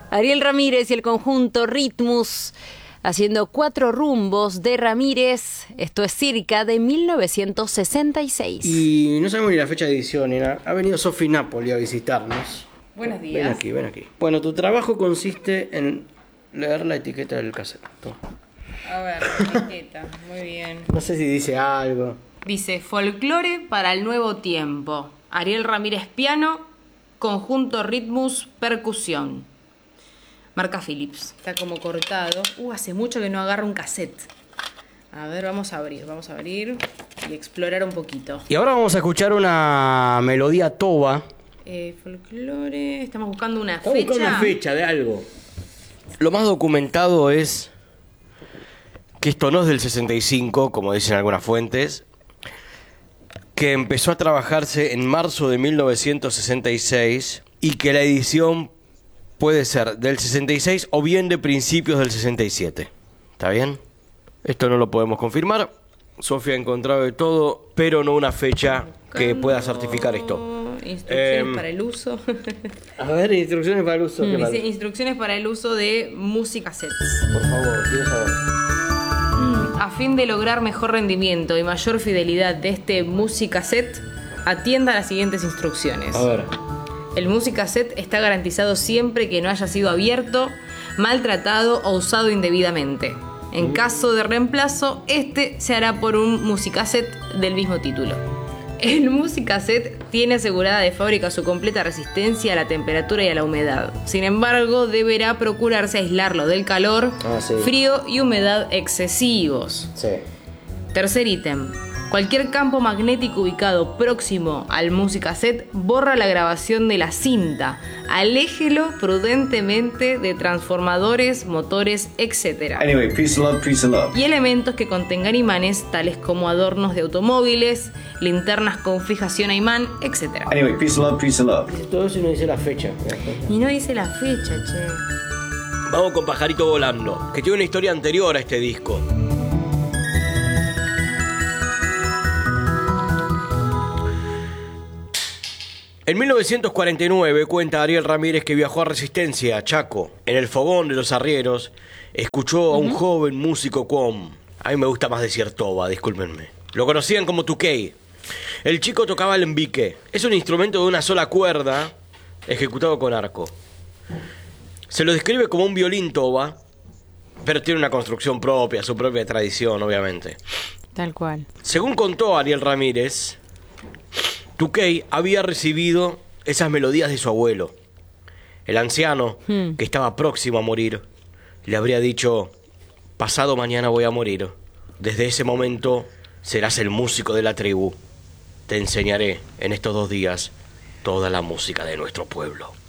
Ariel Ramírez y el conjunto Ritmus haciendo 4 rumbos de Ramírez. Esto es circa de 1966. Y no sabemos ni la fecha de edición ni nada. Ha venido Sofi Napoli a visitarnos. Buenos días. Ven aquí. Bueno, tu trabajo consiste en leer la etiqueta del cassette. Toma. A ver, la etiqueta. Muy bien. No sé si dice algo. Dice, folclore para el nuevo tiempo. Ariel Ramírez piano, conjunto Ritmus percusión. Marca Philips. Está como cortado. Hace mucho que no agarro un cassette. A ver, vamos a abrir y explorar un poquito. Y ahora vamos a escuchar una melodía toba. Folclore, estamos buscando una Estamos fecha. buscando una fecha de algo. Lo más documentado es que esto no es del 65, como dicen algunas fuentes, que empezó a trabajarse en marzo de 1966 y que la edición puede ser del 66 o bien de principios del 67. ¿Está bien? Esto no lo podemos confirmar. Sofía ha encontrado de todo, pero no una fecha que pueda certificar esto. Instrucciones para el uso. A ver, instrucciones para el uso. Dice instrucciones para el uso de música sets. Por favor, quiero saber. A fin de lograr mejor rendimiento y mayor fidelidad de este música set, atienda a las siguientes instrucciones. A ver. El música set está garantizado siempre que no haya sido abierto, maltratado o usado indebidamente. En caso de reemplazo, este se hará por un musicaset del mismo título. El musicaset tiene asegurada de fábrica su completa resistencia a la temperatura y a la humedad. Sin embargo, deberá procurarse aislarlo del calor, frío y humedad excesivos. Sí. Tercer ítem. Cualquier campo magnético ubicado próximo al musicaset borra la grabación de la cinta. Aléjelo prudentemente de transformadores, motores, etc. Anyway, peace and love. Y elementos que contengan imanes, tales como adornos de automóviles, linternas con fijación a imán, etc. Anyway, peace and love. Todo eso no dice la fecha. Y no dice la fecha, che. Vamos con Pajarito Volando, que tiene una historia anterior a este disco. En 1949 cuenta Ariel Ramírez que viajó a Resistencia, Chaco. En el fogón de los arrieros escuchó a un joven músico com. A mí me gusta más decir toba, discúlpenme. Lo conocían como Tukey. El chico tocaba el embique. Es un instrumento de una sola cuerda, ejecutado con arco. Se lo describe como un violín toba, pero tiene una construcción propia, su propia tradición, obviamente. Tal cual. Según contó Ariel Ramírez, Tukey había recibido esas melodías de su abuelo. El anciano, que estaba próximo a morir, le habría dicho: pasado mañana voy a morir. Desde ese momento serás el músico de la tribu. Te enseñaré en estos 2 días toda la música de nuestro pueblo.